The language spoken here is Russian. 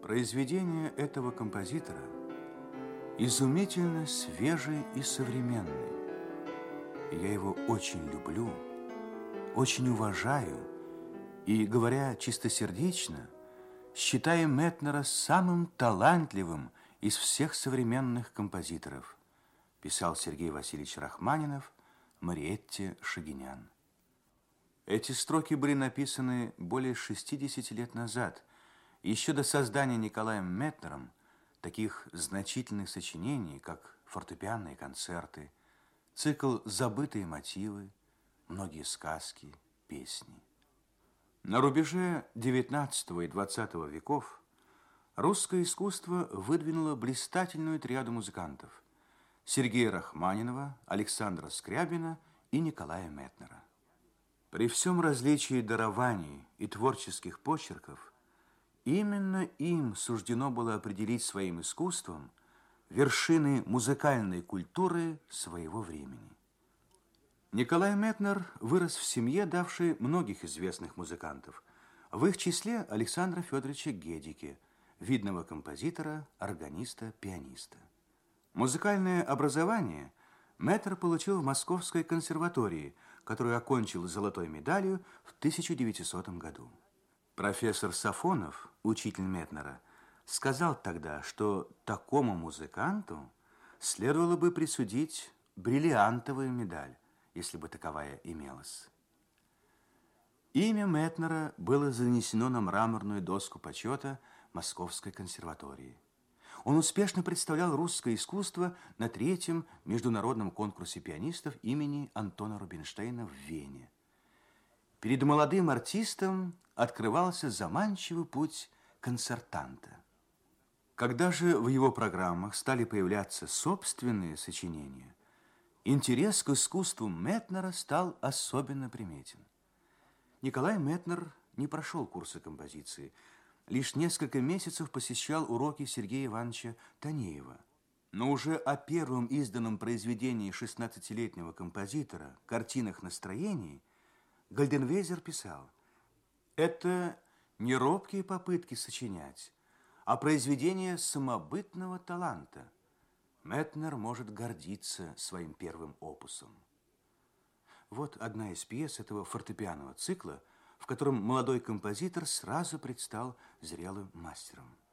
Произведение этого композитора изумительно свежий и современный. Я его очень люблю, очень уважаю и, говоря чистосердечно, считаю Метнера самым талантливым из всех современных композиторов, писал Сергей Васильевич Рахманинов Мариэтте Шагинян. Эти строки были написаны более 60 лет назад, еще до создания Николаем Метнером таких значительных сочинений, как фортепианные концерты, цикл «Забытые мотивы», многие сказки, песни. На рубеже XIX и XX веков русское искусство выдвинуло блистательную триаду музыкантов Сергея Рахманинова, Александра Скрябина и Николая Метнера. При всем различии дарований и творческих почерков именно им суждено было определить своим искусством вершины музыкальной культуры своего времени. Николай Метнер вырос в семье, давшей многих известных музыкантов, в их числе Александра Федоровича Гедики, видного композитора, органиста, пианиста. Музыкальное образование Метнер получил в Московской консерватории, которую окончил золотой медалью в 1900 году. Профессор Сафонов, учитель Метнера, сказал тогда, что такому музыканту следовало бы присудить бриллиантовую медаль, если бы таковая имелась. Имя Метнера было занесено на мраморную доску почета Московской консерватории. Он успешно представлял русское искусство на третьем международном конкурсе пианистов имени Антона Рубинштейна в Вене. Перед молодым артистом открывался заманчивый путь концертанта. Когда же в его программах стали появляться собственные сочинения, интерес к искусству Метнера стал особенно приметен. Николай Метнер не прошел курсы композиции, лишь несколько месяцев посещал уроки Сергея Ивановича Танеева. Но уже о первом изданном произведении 16-летнего композитора «Картинах настроений» Гальденвейзер писал: «Это не робкие попытки сочинять, а произведение самобытного таланта. Метнер может гордиться своим первым опусом». Вот одна из пьес этого фортепианного цикла, в котором молодой композитор сразу предстал зрелым мастером.